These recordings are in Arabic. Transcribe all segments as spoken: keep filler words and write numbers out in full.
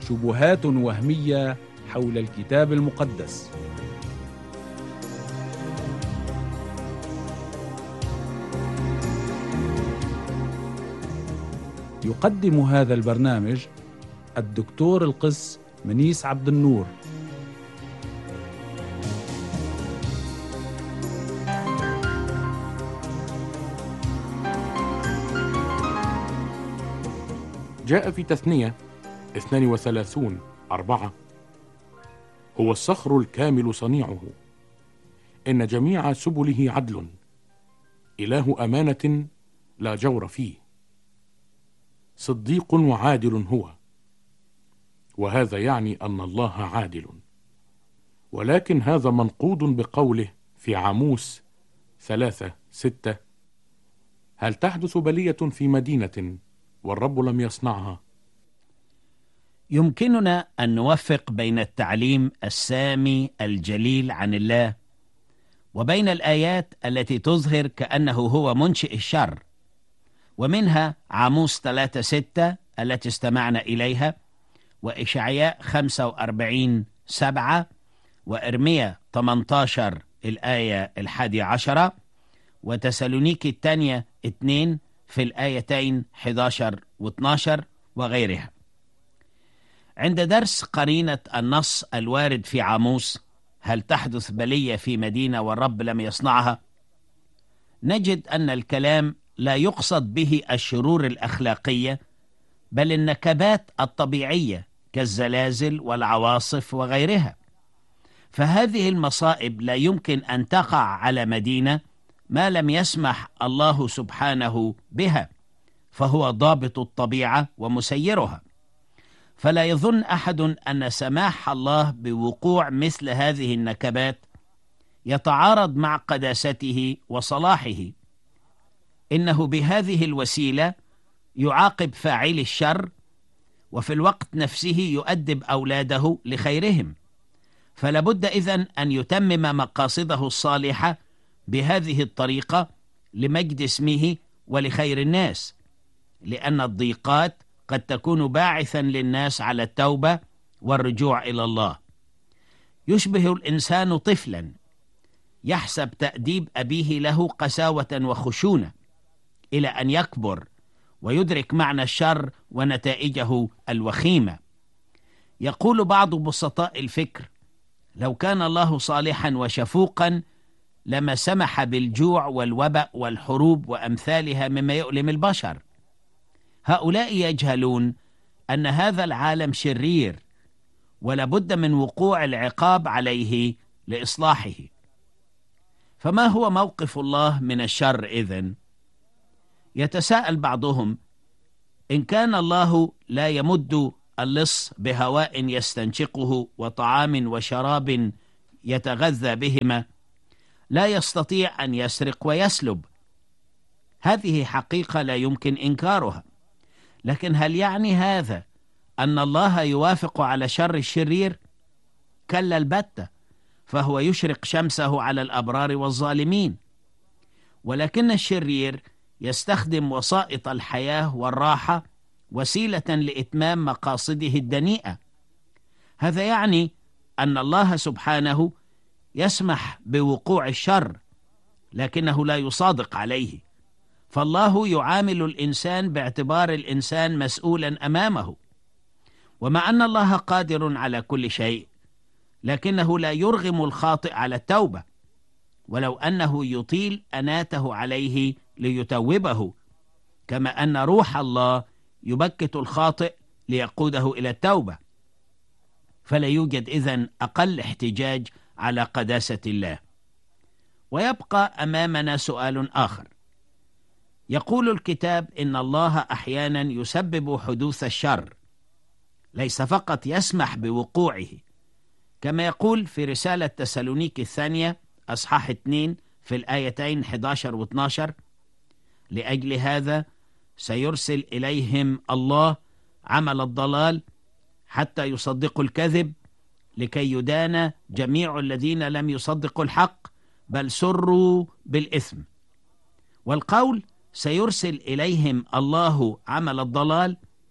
شبهات وهمية حول الكتاب المقدس. يقدم هذا البرنامج الدكتور القس منيس عبد النور. جاء في تثنية اثنان وثلاثون أربعة: هو الصخر الكامل صنيعه، إن جميع سبله عدل، إله أمانة لا جور فيه، صديق وعادل هو. وهذا يعني أن الله عادل، ولكن هذا منقوض بقوله في عاموس ثلاثة ستة: هل تحدث بلية في مدينة والرب لم يصنعها؟ يمكننا أن نوفق بين التعليم السامي الجليل عن الله وبين الآيات التي تظهر كأنه هو منشئ الشر، ومنها عاموس ثلاثة ستة التي استمعنا إليها، وإشعياء خمسة وأربعين سبعة، وإرميا ثمانية عشر الآية الحادية عشرة، وتسالونيكي الثانية اثنين في الآيتين أحد عشر واثني عشر وغيرها. عند درس قرينة النص الوارد في عاموس هل تحدث بلية في مدينة والرب لم يصنعها، نجد أن الكلام لا يقصد به الشرور الأخلاقية، بل النكبات الطبيعية كالزلازل والعواصف وغيرها. فهذه المصائب لا يمكن أن تقع على مدينة ما لم يسمح الله سبحانه بها، فهو ضابط الطبيعة ومسيرها. فلا يظن أحد أن سماح الله بوقوع مثل هذه النكبات يتعارض مع قداسته وصلاحه. إنه بهذه الوسيلة يعاقب فاعلي الشر، وفي الوقت نفسه يؤدب أولاده لخيرهم. فلا بد إذن أن يتمم مقاصده الصالحة بهذه الطريقة لمجد اسمه ولخير الناس، لأن الضيقات قد تكون باعثا للناس على التوبة والرجوع إلى الله. يشبه الإنسان طفلا يحسب تأديب أبيه له قساوة وخشونة إلى أن يكبر ويدرك معنى الشر ونتائجه الوخيمة. يقول بعض بسطاء الفكر: لو كان الله صالحا وشفوقا لما سمح بالجوع والوباء والحروب وأمثالها مما يؤلم البشر. هؤلاء يجهلون أن هذا العالم شرير، ولابد من وقوع العقاب عليه لإصلاحه. فما هو موقف الله من الشر إذن؟ يتساءل بعضهم: إن كان الله لا يمد اللص بهواء يستنشقه وطعام وشراب يتغذى بهما، لا يستطيع أن يسرق ويسلب. هذه حقيقة لا يمكن إنكارها، لكن هل يعني هذا أن الله يوافق على شر الشرير؟ كلا البتة، فهو يشرق شمسه على الأبرار والظالمين. ولكن الشرير يستخدم وسائط الحياة والراحة وسيلة لإتمام مقاصده الدنيئة. هذا يعني أن الله سبحانه يسمح بوقوع الشر، لكنه لا يصادق عليه. فالله يعامل الإنسان باعتبار الإنسان مسؤولا أمامه. ومع أن الله قادر على كل شيء، لكنه لا يرغم الخاطئ على التوبة، ولو أنه يطيل أناته عليه ليتوبه، كما أن روح الله يبكت الخاطئ ليقوده إلى التوبة. فلا يوجد إذن أقل احتجاج على قداسة الله. ويبقى أمامنا سؤال آخر. يقول الكتاب إن الله أحيانا يسبب حدوث الشر، ليس فقط يسمح بوقوعه، كما يقول في رسالة تسالونيكي الثانية أصحاح اثنين في الآيتين أحد عشر واثني عشر: لأجل هذا سيرسل إليهم الله عمل الضلال حتى يصدقوا الكذب، لكي يدان جميع الذين لم يصدقوا الحق بل سروا بالإثم. والقول سيرسل إليهم الله عمل الضلال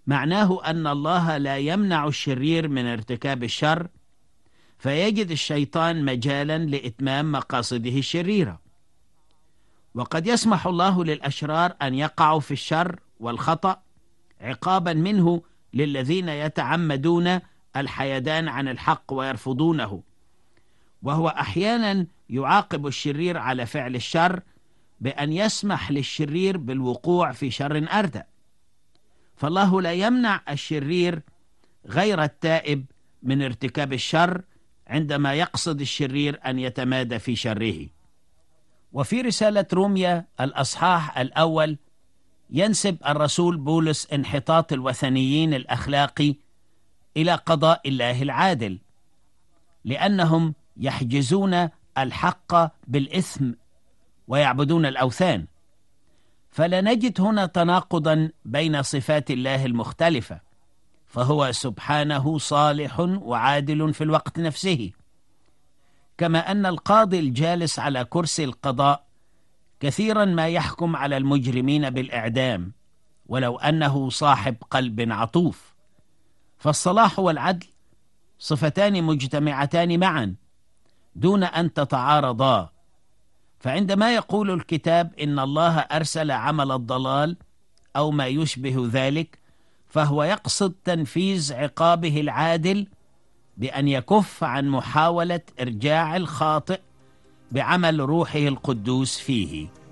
معناه أن الله لا يمنع الشرير من ارتكاب الشر، فيجد الشيطان مجالا لإتمام مقاصده الشريرة. وقد يسمح الله للأشرار أن يقعوا في الشر والخطأ عقابا منه للذين يتعمدون الحيدان عن الحق ويرفضونه، وهو أحيانا يعاقب الشرير على فعل الشر بأن يسمح للشرير بالوقوع في شر أردى. فالله لا يمنع الشرير غير التائب من ارتكاب الشر عندما يقصد الشرير أن يتمادى في شره. وفي رسالة روميا الأصحاح الأول ينسب الرسول بولس انحطاط الوثنيين الأخلاقي إلى قضاء الله العادل، لأنهم يحجزون الحق بالإثم ويعبدون الأوثان. فلا نجد هنا تناقضا بين صفات الله المختلفة، فهو سبحانه صالح وعادل في الوقت نفسه، كما أن القاضي الجالس على كرسي القضاء كثيرا ما يحكم على المجرمين بالإعدام ولو أنه صاحب قلب عطوف. فالصلاح والعدل صفتان مجتمعتان معا دون أن تتعارضا. فعندما يقول الكتاب إن الله أرسل عمل الضلال أو ما يشبه ذلك، فهو يقصد تنفيذ عقابه العادل بأن يكف عن محاولة إرجاع الخاطئ بعمل روحه القدوس فيه.